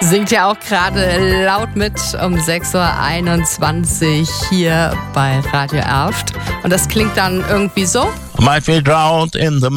Singt ja auch gerade laut mit um 6.21 Uhr hier bei Radio Erft. Und das klingt dann irgendwie so. My feet drowned in the